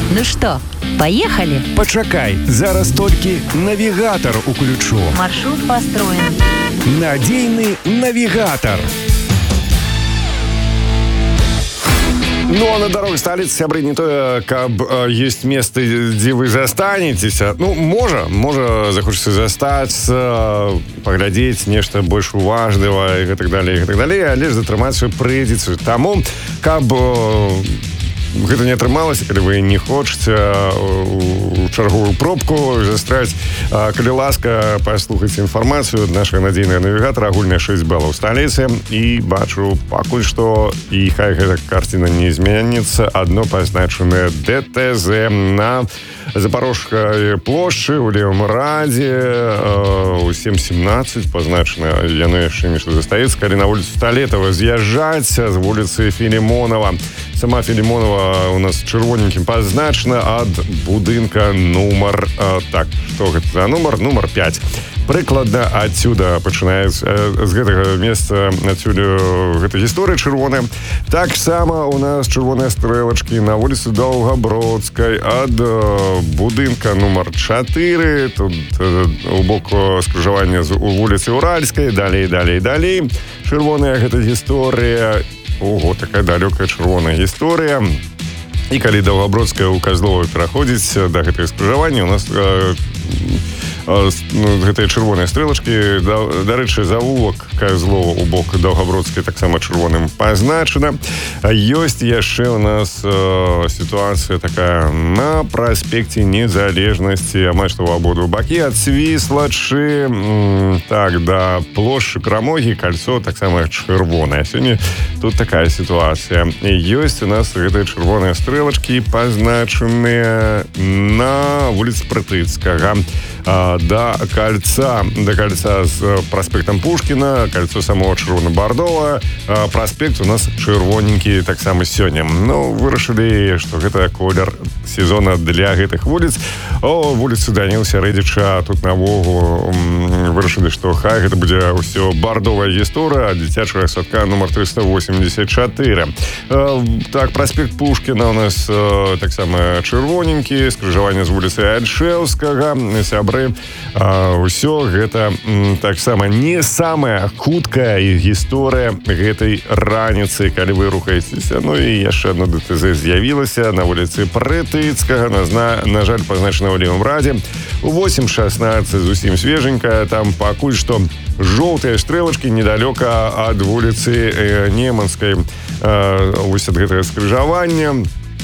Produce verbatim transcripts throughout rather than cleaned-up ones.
Ну что, поехали? Пачакай, зараз толькі навігатор уключу. Маршрут построен. Надейный навигатор. Ну, а на дорогах столицы, сябры, не то, каб есть место, где вы застанетесь. Ну, можа, можа захочется застаться, поглядеть нечто больше важного и так далее, и так далее. А лишь затрыматься придется. Тому, каб гэта не атрымалася, калі вы не хочаце у чарговую пробку застряць, калі ласка, паслухайце інфармацыю ад нашага надзейнага навігатара, агульная шэсць балаў сталіцы, і бачу пакуль што, і хай гэта карціна не зменіцца, адно пазначанае дэ тэ зэ на Запорожскай плошчы у Левым Раде у сем семнадцать пазначана, яно яшчэ нешта застаецца, калі на вуліцу Сталетава з'язджаць з вуліцы Філімонова. Сама Філімонова у нас чырвоненькім пазначана ад будынка нумар, так, што гэта за нумар? Нумар пяць. Прыкладна адсюда пачынаецца, з гэтага месца адсюда гэта гісторыя чырвоная. Таксама у нас чырвоныя стрэлачкі на вуліцы Даўгабродскай ад будынка нумар чатыры, тут у бок скрыжавання з вуліцы Уральскай, далей, далей, далей. Чырвоная гэта гісторыя. Ого, такая далёкая чырвоная гісторыя. І калі Даўгабродская ў Казлова пераходзіць да гэтага скрыжавання, у нас э, э, ну, гэтыя чырвоныя стрэлачкі, да, дарэчы, завулак Казлова у бок Даўгабродскай таксама чырвоным пазначана. Ёсць яшчэ у нас э, сітуацыя такая на праспекце Незалежнасці, амаль што ў абодва бакі ад Свіслачы, м, так, да плошчы Крамогі, кальцо таксама чырвонае. Сёння тут такая ситуация. Ёсць у нас гэтыя чырвоныя стрэлачкі пазначаныя на вуліцы Прытыцкага да кальца, да кальца з праспектам Пушкіна, кальцо самого чырвона-бардовага. Праспект у нас чырвоненькі таксама сёння. Ну, вырашылі, што гэта колер сезона для гэтых вуліц. О, вуліцы Даніла Сярэдзіча тут навогул вырашылі, што хай гэта будзе ўсё бардовая гісторыя ад дзіцячага садка нумар триста восемьдесят четыре. Так, праспект Пушкіна у нас таксама чырвоненькі, скрыжаванне з вуліцы Альшэўскага. Сябры, ўсё гэта таксама не самая хуткая гісторыя гэтай раніцы, калі вы рухаецеся. Ну і яшчэ одно дэ тэ зэ з'явілася на вуліцы Прытыцкага, на, на жаль, пазначана ў Левым Раде. У восемь шестнадцать зусім свеженькая, там пакуль што жоўтыя стрэлачкі недалёка ад вуліцы Неманскай, вось ад гэтага скрыжавання.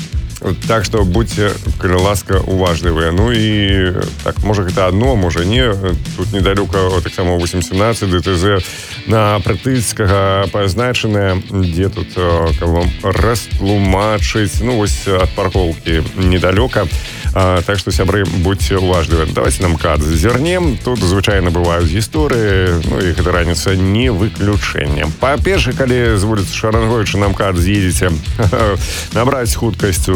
Так што будьце, калі ласка, уважлівыя. Ну і так, можа гэта адно, можа не. Тут недалёка таксама восемь семнадцать дэ тэ зэ на Прытыцкага пазначанае, дзе тут, каб вам растлумачыць, ну вось ад паркоўкі недалёка. А, так што, сябры, будьце уважлівыя. Давайте нам кад зазірнем. Тут звычайна бываюць гісторыі, ну і гэта раніца не выключэнне. Па-перше, калі з вуліцы Шаранговіча нам кад з'едзеце, набраць хуткасць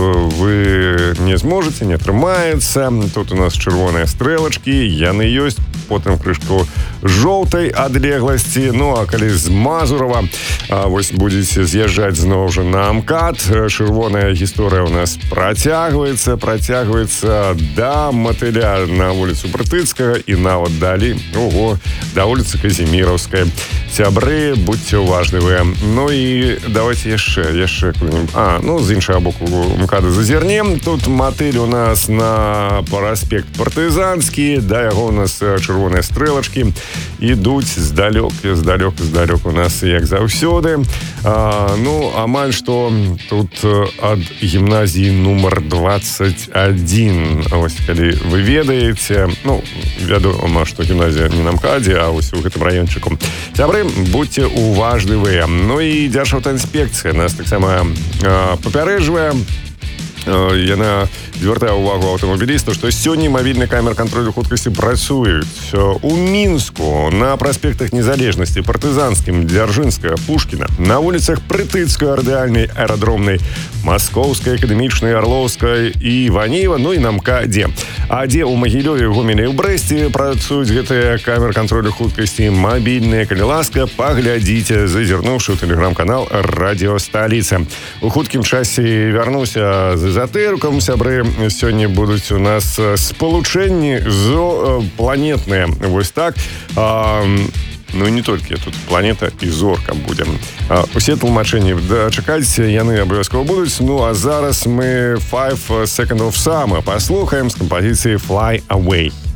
вы не зможаце, не атрымаецца. Тут у нас чырвоныя стрэлачкі, яны ёсць, потым крышку жоўтай адлегласці. Ну, а калі з Мазурова а, вось будзеце з'язджаць зноў жа на МКАД, чырвоная гісторыя у нас працягваецца, працягваецца да Матыля на вуліцу Прытыцкага і нават далей, ого, да вуліцы Казіміраўскай. Сябры, будьце уважлівыя. Ну і давайте яшчэ, яшчэ а, ну, з іншага боку МКАДа зазірнем. Тут Матыль у нас на праспект Партызанскі, да яго у нас чырвоныя стрэлачкі ідуць здалёк, здалёк, здалёк у нас, як заўсёды. А, ну, амаль што тут ад гімназіі нумар двадцать один. Ось, калі вы ведаеце, ну, вядома, што гімназія не на МКАДе, а ось у гэтым раёнчыку. Сябры, будьце уважлівыя. Ну і Дзяржаўтаінспекцыя нас таксама папярэджвае. Яна звяртае ўвагу аўтамабілістаў, што сёння мабільны камер кантролю хуткасці працуюць у Мінску, на праспектах Незалежнасці, Партызанскім, Дзяржынскага, Пушкіна, на вуліцах Прытыцкай, Радыяльнай, Аэрадромнай, Маскоўскай, Акадэмічнай, Арлоўскай і Ванеева, ну і на МКАДе. А дзе ў Магілёве, Гомелі і ў Брэсце працуюць гэтыя камеры кантролю хуткасці мабільныя, калі ласка, паглядзіце, зазірнуўшы ў тэлеграм-канал Радіо Сталіца. У хуткім часе вярнуся з затыркам, сябры. Сёння будуць у нас спалучэнні зоопланетныя. Вось так. А, ну і не толькі тут планета і зорка будем. А, усе тлумачэнні дачакаць, яны абавязкова будуць. Ну а зараз мы Five Seconds of Summer паслухаем з кампазіцыі Fly Away.